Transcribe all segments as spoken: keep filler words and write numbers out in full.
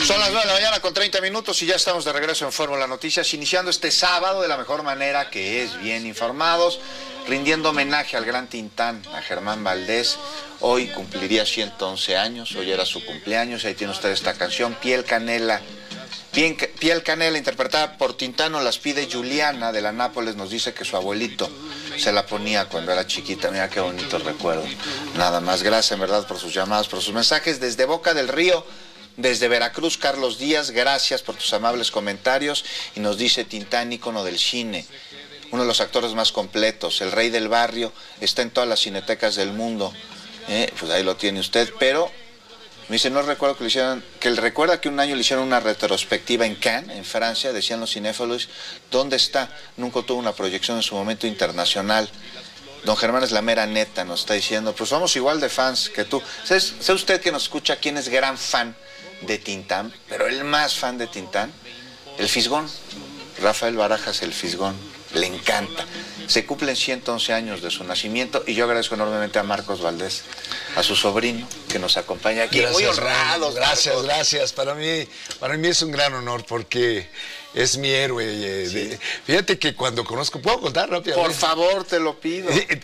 Son las nueve de la mañana con treinta minutos y ya estamos de regreso en Fórmula Noticias, iniciando este sábado de la mejor manera, que es bien informados, rindiendo homenaje al gran Tintán, a Germán Valdés. Hoy cumpliría ciento once años, hoy era su cumpleaños, ahí tiene usted esta canción, Piel Canela. Piel, Piel Canela, interpretada por Tintán, nos las pide Juliana de la Nápoles, nos dice que su abuelito se la ponía cuando era chiquita. Mira qué bonito recuerdo. Nada más, gracias en verdad por sus llamadas, por sus mensajes. Desde Boca del Río, desde Veracruz, Carlos Díaz, gracias por tus amables comentarios. Y nos dice Tintán, ícono del cine, uno de los actores más completos, el rey del barrio, está en todas las cinetecas del mundo. Eh, pues ahí lo tiene usted, pero me dice, no recuerdo que le hicieran, que él recuerda que un año le hicieron una retrospectiva en Cannes, en Francia, decían los cinéfilos, ¿dónde está? Nunca tuvo una proyección en su momento internacional. Don Germán es la mera neta, nos está diciendo, pues somos igual de fans que tú. ¿Sabes, ¿Sabe usted que nos escucha quién es gran fan de Tintán? Pero el más fan de Tintán, el Fisgón, Rafael Barajas, el Fisgón, le encanta. Se cumplen ciento once años de su nacimiento y yo agradezco enormemente a Marcos Valdés, a su sobrino, que nos acompaña aquí. Gracias, muy honrados. Gracias, Marcos. gracias. Para mí, para mí es un gran honor porque es mi héroe. Eh, Sí. de, fíjate que cuando conozco, ¿puedo contar rápidamente? Por favor, te lo pido.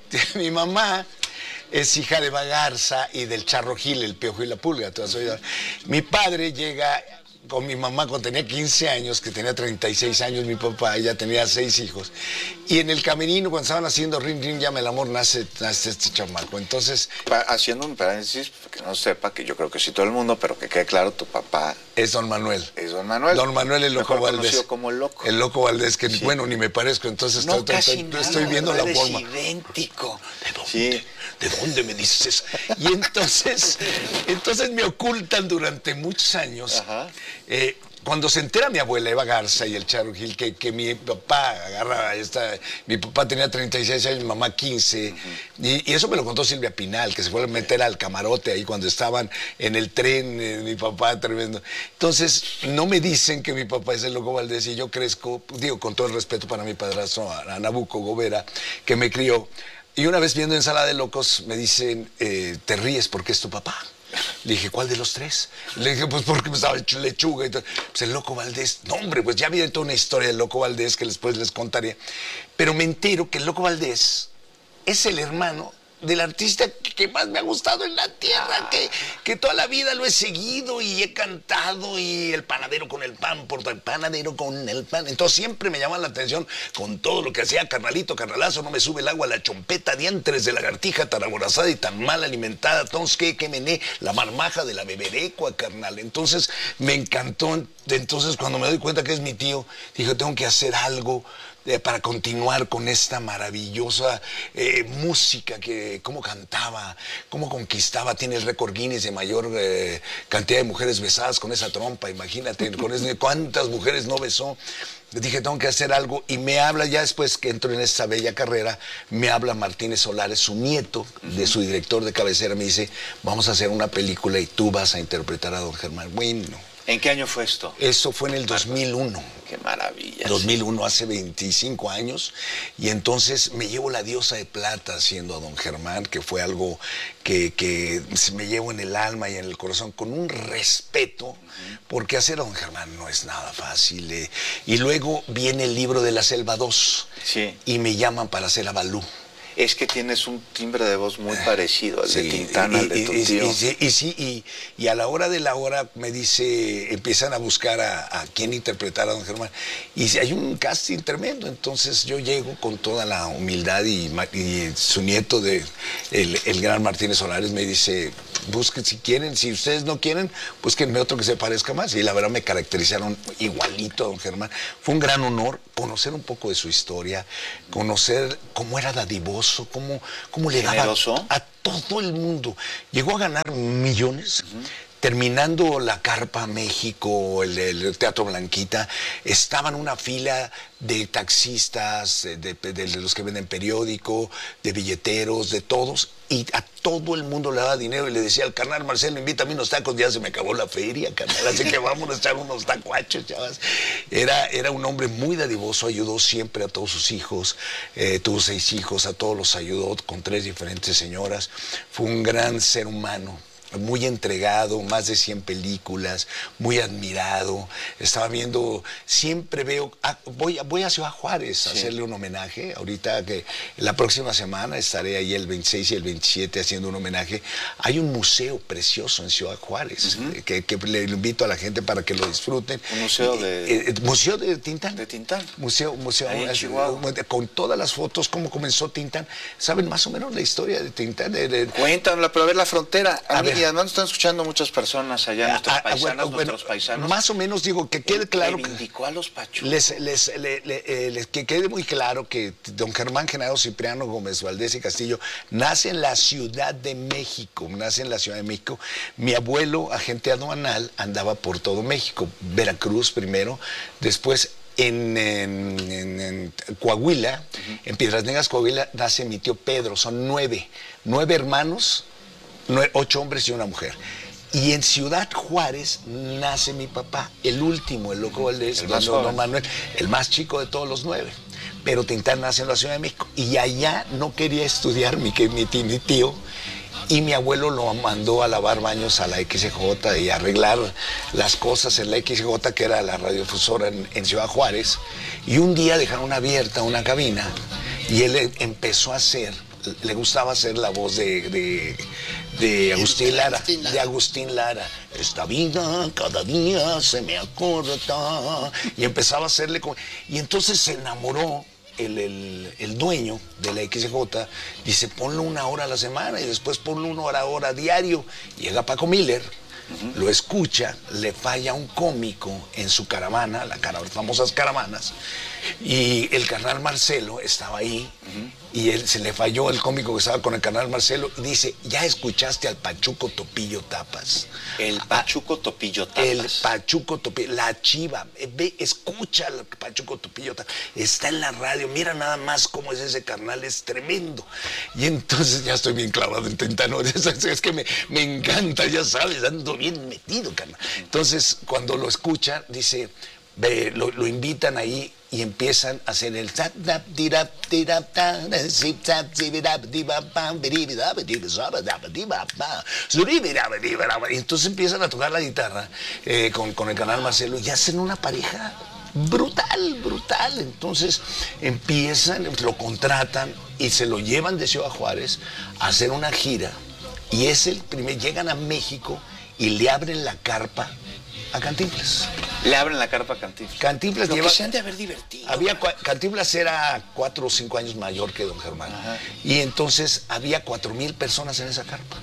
Mi mamá es hija de Bagarza y del Charro Gil, el Piojo y la Pulga. ¿Tú has oído? Mi padre llega con mi mamá cuando tenía quince años, que tenía treinta y seis años mi papá, ella tenía seis hijos. Y en el camerino, cuando estaban haciendo Ring Ring Llama el Amor, nace, nace este chamaco. Entonces... Pa haciendo un paréntesis, que no sepa, que yo creo que sí todo el mundo, pero que quede claro, tu papá... Es don Manuel. Es don Manuel. Don Manuel el Loco mejor Valdés. conocido como el Loco. El Loco Valdés, que Sí. bueno, ni me parezco, entonces No, estoy, casi estoy, nada, estoy viendo la eres forma. idéntico. ¿De dónde? Sí. ¿De dónde me dices? Y entonces, entonces me ocultan durante muchos años. Ajá. Eh, Cuando se entera mi abuela Eva Garza y el Charro Gil que, que mi papá agarra esta, mi papá tenía treinta y seis años, mi mamá quince, uh-huh. y, y eso me lo contó Silvia Pinal, que se fue a meter al camarote ahí cuando estaban en el tren, eh, mi papá tremendo. Entonces, no me dicen que mi papá es el Loco Valdés y yo crezco, digo, con todo el respeto para mi padrastro, a Nabucco Gobera, que me crió. Y una vez viendo Ensalada de Locos, me dicen, eh, te ríes porque es tu papá. Le dije, ¿cuál de los tres? Le dije, pues porque me estaba hecho lechuga y todo. Pues el Loco Valdés. No, hombre, pues ya había toda una historia del Loco Valdés que después les contaré. Pero me entero que el Loco Valdés es el hermano del artista que más me ha gustado en la tierra, que, que toda la vida lo he seguido y he cantado, y el panadero con el pan, por el panadero con el pan. Entonces siempre me llama la atención con todo lo que hacía, carnalito, carnalazo, no me sube el agua, la chompeta, diantres de lagartija tan aborazada y tan mal alimentada, entonces que, que mené, la marmaja de la beberecua, carnal. Entonces me encantó. Entonces cuando me doy cuenta que es mi tío, dije, tengo que hacer algo Eh, para continuar con esta maravillosa eh, música, que cómo cantaba, cómo conquistaba, tiene el récord Guinness de mayor eh, cantidad de mujeres besadas con esa trompa, imagínate, con ese, cuántas mujeres no besó. Dije, tengo que hacer algo, y me habla, ya después que entro en esta bella carrera, me habla Martínez Solares, su nieto, de su director de cabecera, me dice, vamos a hacer una película y tú vas a interpretar a don Germán. Bueno. ¿En qué año fue esto? Eso fue en el dos mil uno. Qué maravilla. dos mil uno, hace veinticinco años, y entonces me llevo la Diosa de Plata haciendo a don Germán, que fue algo que, que me llevo en el alma y en el corazón, con un respeto, uh-huh. porque hacer a don Germán no es nada fácil. Eh. Y luego viene el libro de la Selva dos, sí. y me llaman para hacer a Balú. Es que tienes un timbre de voz muy parecido al sí, de Tintán, y, al de tu y, tío. Y, y, y, sí, y, y a la hora de la hora me dice, empiezan a buscar a, a quién interpretar a don Germán. Y hay un casting tremendo, entonces yo llego con toda la humildad, y, y su nieto, de, el, el gran Martínez Solares, me dice, busquen si quieren, si ustedes no quieren, búsquenme otro que se parezca más. Y la verdad me caracterizaron igualito a don Germán. Fue un gran honor conocer un poco de su historia, conocer cómo era dadivoso, Cómo, cómo le daba a todo el mundo. Llegó a ganar millones. Uh-huh. Terminando la Carpa México, el, el Teatro Blanquita, estaba en una fila de taxistas, de, de, de los que venden periódico, de billeteros, de todos, y a todo el mundo le daba dinero, y le decía al carnal Marcelo, invítame unos tacos, ya se me acabó la feria, carnal, así que vámonos a echar unos tacuachos, chavas. Era, era un hombre muy dadivoso, ayudó siempre a todos sus hijos, eh, tuvo seis hijos, a todos los ayudó con tres diferentes señoras, fue un gran ser humano. muy entregado, más de cien películas, muy admirado. Estaba viendo, siempre veo, ah, voy, voy a Ciudad Juárez a sí. hacerle un homenaje. Ahorita que la próxima semana estaré ahí el veintiséis y el veintisiete haciendo un homenaje. Hay un museo precioso en Ciudad Juárez, uh-huh. que, que le invito a la gente para que lo disfruten. Un museo de... Eh, eh, museo de Tintán. De Tintán. Museo, museo eh, con todas las fotos, cómo comenzó Tintán. ¿Saben más o menos la historia de Tintán? De, de... Cuéntamela, pero a ver la frontera. A, a mí, ver. Y además nos están escuchando muchas personas allá, nuestros ah, paisanos, bueno, nuestros bueno, paisanos. Más o menos digo que quede claro que reivindicó a los pachucos. Les, les, les, les, les, que quede muy claro que don Germán Genaro Cipriano Gómez Valdés y Castillo nace en la Ciudad de México, nace en la Ciudad de México. Mi abuelo, agente aduanal, andaba por todo México, Veracruz primero, después En, en, en, en Coahuila, uh-huh. en Piedras Negras, Coahuila, nace mi tío Pedro. Son nueve, nueve hermanos, nueve, ocho hombres y una mujer. Y en Ciudad Juárez nace mi papá, el último, el loco Valdés, el más don Manuel, el más chico de todos los nueve. Pero Tintán nace en la Ciudad de México. Y allá no quería estudiar mi, mi, mi tío. Y mi abuelo lo mandó a lavar baños a la X J y a arreglar las cosas en la X J, que era la radiodifusora en, en Ciudad Juárez. Y un día dejaron abierta una cabina y él empezó a hacer, le gustaba hacer la voz de, de, de Agustín Lara, de Agustín Lara. Esta vida cada día se me acorta. Y empezaba a hacerle como... Y entonces se enamoró. El, el, el dueño de la X J dice, ponlo una hora a la semana y después ponlo una hora a hora diario. Llega Paco Miller, uh-huh. lo escucha, le falla un cómico en su caravana, la cara, las famosas caravanas, y el carnal Marcelo estaba ahí, uh-huh. y él se le falló el cómico que estaba con el carnal Marcelo, y dice, ¿ya escuchaste al Pachuco Topillo Tapas? El Pachuco Topillo Tapas. El Pachuco Topillo, la chiva, ve, escucha al Pachuco Topillo Tapas, está en la radio, mira nada más cómo es ese carnal, es tremendo. Y entonces ya estoy bien clavado en Tintán, es, es que me, me encanta, ya sabes, ando bien metido, carnal. Entonces, cuando lo escucha, dice, ve, lo, lo invitan ahí, y empiezan a hacer el y entonces empiezan a tocar la guitarra eh, con, con el canal Marcelo y hacen una pareja brutal, brutal. Entonces empiezan, lo contratan y se lo llevan de Ciudad Juárez a hacer una gira y es el primer, llegan a México y le abren la carpa a Cantinflas. Le abren la carpa a Cantinflas. Cantinflas Lo lleva, que se han de haber divertido. Había, Cantinflas era cuatro o cinco años mayor que don Germán. Ajá. Y entonces había cuatro mil personas en esa carpa.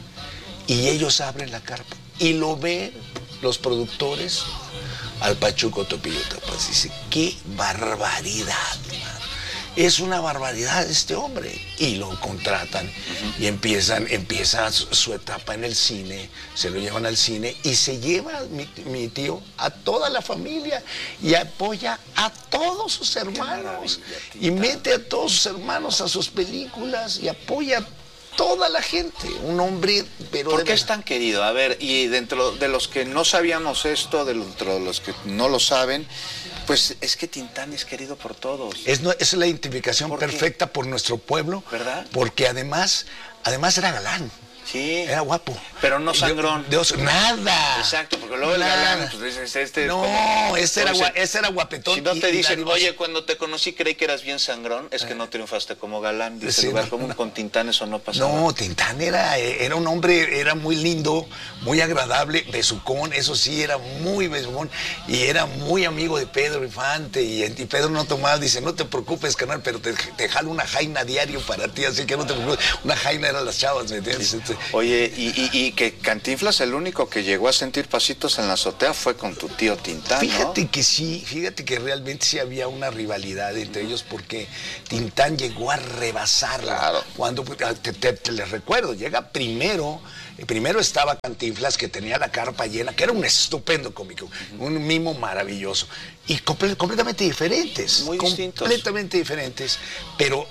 Y ellos abren la carpa. Y lo ven los productores al Pachuco Topillo Tapas. Dice, qué barbaridad, man. Es una barbaridad este hombre. Y lo contratan uh-huh. y empiezan, empieza su, su etapa en el cine, se lo llevan al cine y se lleva mi, mi tío a toda la familia y apoya a todos sus hermanos y mete a todos sus hermanos a sus películas y apoya a toda la gente. Un hombre, pero... ¿Por qué es tan querido? A ver, y dentro de los que no sabíamos esto, dentro de los que no lo saben, pues es que Tintán es querido por todos. Es, no, es la identificación ¿Por perfecta por nuestro pueblo. ¿Verdad? Porque además, además era galán. Sí. Era guapo. Pero no sangrón. De, de, nada. Exacto, porque luego nada. el galán, pues este, este no, como, este, era, gua, este era guapetón. Si no te y, dicen, y oye, cuando te conocí creí que eras bien sangrón, es que no triunfaste como galán. Dice, sí, lugar no, común, no. Con Tintán eso no pasaba. No, Tintán era, era un hombre, era muy lindo, muy agradable, besucón, eso sí, era muy besucón, y era muy amigo de Pedro Infante, y, y Pedro no tomaba, dice, no te preocupes, canal, pero te, te jalo una jaina diario para ti, así que no te preocupes. Una jaina eran las chavas, ¿me entiendes? Sí. Oye, y Y, y que Cantinflas, el único que llegó a sentir pasitos en la azotea fue con tu tío Tintán, Fíjate ¿no? que sí, fíjate que realmente sí había una rivalidad entre ellos porque Tintán llegó a rebasarla. Claro. Cuando, te, te, te les recuerdo, llega primero, primero estaba Cantinflas que tenía la carpa llena, que era un estupendo cómico, uh-huh. un mimo maravilloso. Y comple- completamente diferentes. Muy distintos. Completamente diferentes, pero el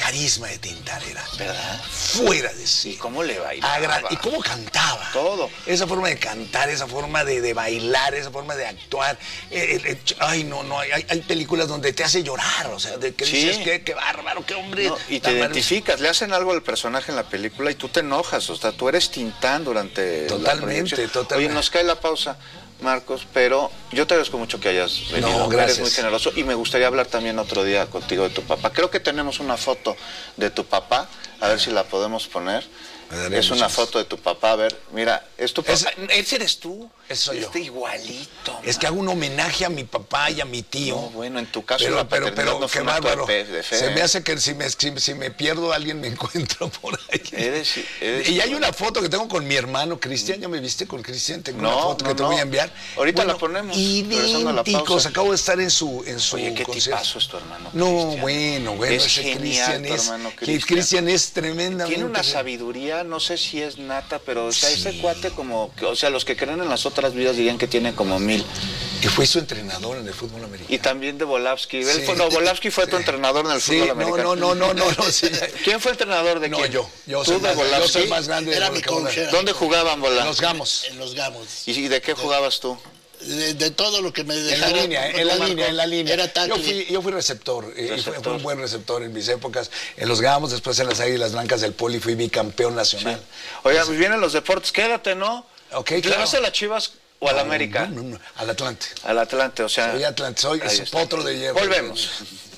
carisma de Tintán era. ¿Verdad? Fuera de sí. ¿Y cómo le bailaba? Agra- ¿Y cómo cantaba? Todo. Esa forma de cantar, esa forma de, de bailar, esa forma de actuar. Eh, eh, ay, no, no, hay, hay películas donde te hace llorar, o sea, de que Sí. dices, qué, qué bárbaro, qué hombre. No, y te tan identificas, le hacen algo al personaje en la película y tú te enojas, o sea, tú eres Tintán durante Totalmente, la proyección. totalmente. Oye, nos cae la pausa, Marcos, pero yo te agradezco mucho que hayas venido. No, gracias. Eres muy generoso y me gustaría hablar también otro día contigo de tu papá. Creo que tenemos una foto de tu papá, a ver si la podemos poner. Me daré Es una muchas. foto de tu papá, a ver, mira, es tu papá. Es- ¿Ese eres tú? Ese soy yo. Este igualito. Es que hago un homenaje a mi papá y a mi tío. No, bueno, en tu caso pero, la pero, paternidad pero, no fue qué un acto de bárbaro. fe- de fe, Se me ¿eh? hace que si me, si, si me pierdo alguien me encuentro por ahí. Eres- eres y hay igual. una foto que tengo con mi hermano Cristian. ¿Ya me viste con Cristian? Tengo No, una foto no, que te no. voy a enviar. Ahorita la ponemos, regresando a la Idénticos. pausa. Acabo de estar en su, en su Oye, qué concierto. tipazo es tu hermano No, Cristian. bueno, bueno. Es ese genial Cristian tu es, hermano que Cristian. Cristian es tremendamente. Tiene una sabiduría, no sé si es nata, pero o sea, Sí. ese cuate como, que- o sea, los que creen en las otras vidas dirían que tiene como mil. Que fue su entrenador en el fútbol americano. Y también de Volapsky. Él Sí. fue- no, Volapsky fue tu Sí. entrenador en el Sí, fútbol no, americano. no, no, no, no, no, sí. ¿Quién fue entrenador de No, quién? yo. Yo ¿Tú soy, de más, yo Volapsky? soy más grande de Era lo mi que ahora. coach, era. ¿Dónde jugaban Volapsky? Los Gamos. En los Gamos. ¿Y de qué jugabas tú? De, de todo lo que me En la dejaba. línea, en la Marco, línea, en la línea. Era Yo tackle. fui, yo fui receptor, eh, y fue- Receptor. fue un buen receptor en mis épocas. En los Gamos, después en las Águilas Blancas del Poli, fui bicampeón nacional. Oiga, pues vienen los deportes, quédate, ¿no? Ok, ¿Le claro. vas a las Chivas o al América? No, no, no, al Atlante. Al Atlante, o sea. Soy Atlante, soy ahí ese está. potro de hierro. Volvemos.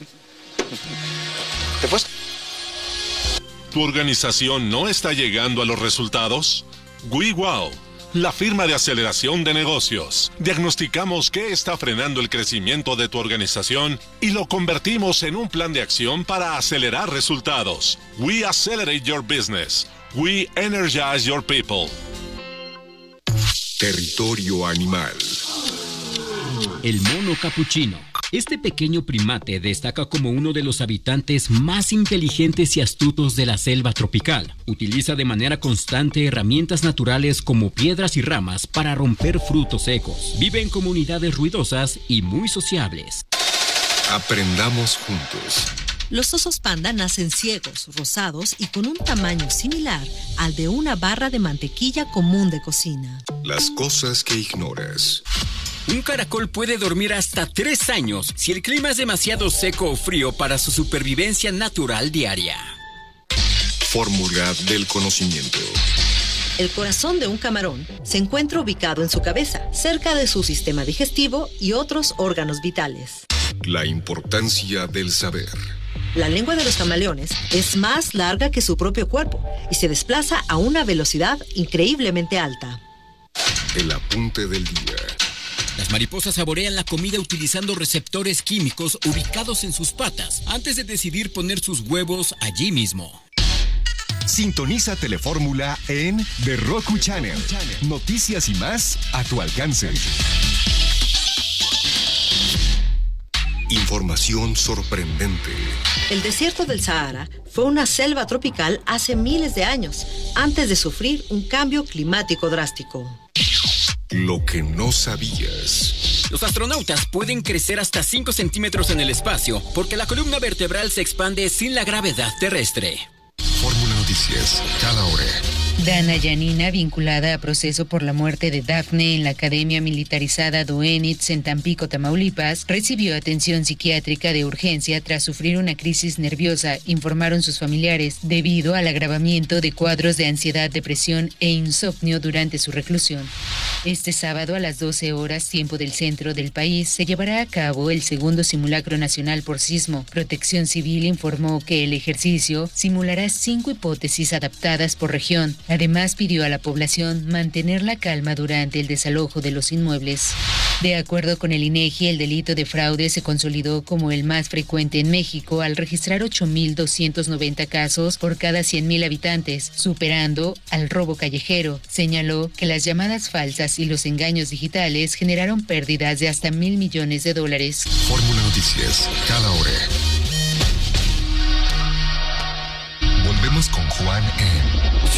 ¿Te puedes? ¿Tu organización no está llegando a los resultados? WeWow, la firma de aceleración de negocios. Diagnosticamos qué está frenando el crecimiento de tu organización y lo convertimos en un plan de acción para acelerar resultados. We accelerate your business. We energize your people. Territorio animal. El mono capuchino. Este pequeño primate destaca como uno de los habitantes más inteligentes y astutos de la selva tropical. Utiliza de manera constante herramientas naturales como piedras y ramas para romper frutos secos. Vive en comunidades ruidosas y muy sociables. Aprendamos juntos. Los osos panda nacen ciegos, rosados y con un tamaño similar al de una barra de mantequilla común de cocina. Las cosas que ignoras. Un caracol puede dormir hasta tres años si el clima es demasiado seco o frío para su supervivencia natural diaria. Fórmula del conocimiento. El corazón de un camarón se encuentra ubicado en su cabeza, cerca de su sistema digestivo y otros órganos vitales. La importancia del saber. La lengua de los camaleones es más larga que su propio cuerpo y se desplaza a una velocidad increíblemente alta. El apunte del día. Las mariposas saborean la comida utilizando receptores químicos ubicados en sus patas antes de decidir poner sus huevos allí mismo. Sintoniza Telefórmula en The Roku Channel. Noticias y más a tu alcance. Información sorprendente. El desierto del Sahara fue una selva tropical hace miles de años, antes de sufrir un cambio climático drástico. Lo que no sabías. Los astronautas pueden crecer hasta cinco centímetros en el espacio porque la columna vertebral se expande sin la gravedad terrestre. Fórmula Noticias, cada hora. Dana Yanina, vinculada a proceso por la muerte de Dafne en la Academia Militarizada Doenitz en Tampico, Tamaulipas, recibió atención psiquiátrica de urgencia tras sufrir una crisis nerviosa, informaron sus familiares, debido al agravamiento de cuadros de ansiedad, depresión e insomnio durante su reclusión. Este sábado a las doce horas, tiempo del centro del país, se llevará a cabo el segundo simulacro nacional por sismo. Protección Civil informó que el ejercicio simulará cinco hipótesis adaptadas por región. Además, pidió a la población mantener la calma durante el desalojo de los inmuebles. De acuerdo con el INEGI, el delito de fraude se consolidó como el más frecuente en México al registrar ocho mil doscientos noventa casos por cada cien mil habitantes, superando al robo callejero. Señaló que las llamadas falsas y los engaños digitales generaron pérdidas de hasta mil millones de dólares. Fórmula Noticias, cada hora. Volvemos con Juan en